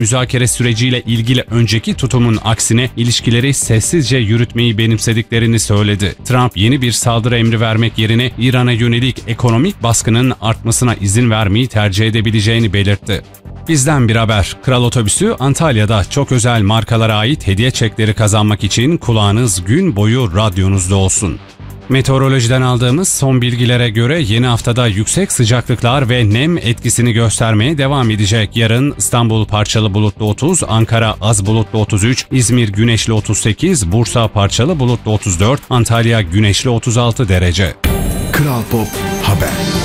Müzakere süreciyle ilgili önceki tutumun aksine ilişkileri sessizce yürütmeyi benimsediklerini söyledi. Trump yeni bir saldırı emri vermek yerine İran'a yönelik ekonomik baskının artmasına izin vermeyi tercih edebileceğini belirtti. Bizden bir haber. Kral Otobüsü Antalya'da çok özel markalara ait hediye çekleri kazanmak için kulağınız gün boyu radyonuzda olsun. Meteorolojiden aldığımız son bilgilere göre yeni haftada yüksek sıcaklıklar ve nem etkisini göstermeye devam edecek. Yarın İstanbul parçalı bulutlu 30, Ankara az bulutlu 33, İzmir güneşli 38, Bursa parçalı bulutlu 34, Antalya güneşli 36 derece. Kral Pop Haber.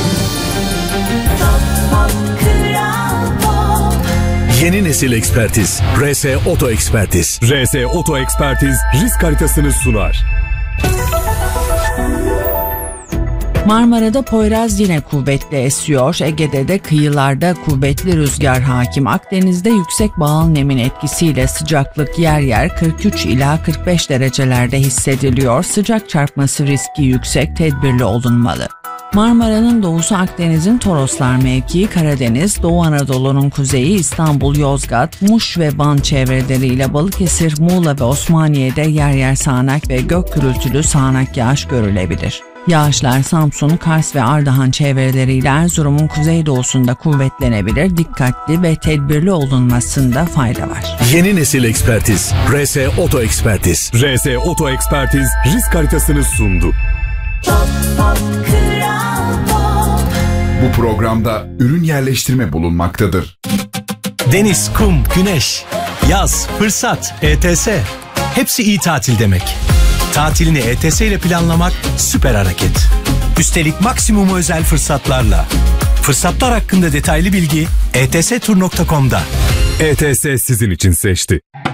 Yeni nesil ekspertiz. RS Oto Ekspertiz. RS Oto Ekspertiz risk haritasını sunar. Marmara'da Poyraz yine kuvvetli esiyor. Ege'de de kıyılarda kuvvetli rüzgar hakim. Akdeniz'de yüksek bağıl nemin etkisiyle sıcaklık yer yer 43 ila 45 derecelerde hissediliyor. Sıcak çarpması riski yüksek, tedbirli olunmalı. Marmara'nın doğusu Akdeniz'in Toroslar mevkii, Karadeniz, Doğu Anadolu'nun kuzeyi, İstanbul, Yozgat, Muş ve Van çevreleriyle Balıkesir, Muğla ve Osmaniye'de yer yer sağanak ve gök gürültülü sağanak yağış görülebilir. Yağışlar Samsun, Kars ve Ardahan çevreleriyle Erzurum'un kuzeydoğusunda kuvvetlenebilir. Dikkatli ve tedbirli olunmasında fayda var. Yeni nesil ekspertiz. RS Oto Ekspertiz. RS Oto Ekspertiz risk haritasını sundu. Bu programda ürün yerleştirme bulunmaktadır. Deniz, kum, güneş, yaz, fırsat, ETS. Hepsi iyi tatil demek. Tatilini ETS ile planlamak süper hareket. Üstelik maksimum özel fırsatlarla. Fırsatlar hakkında detaylı bilgi etstur.com'da. ETS sizin için seçti.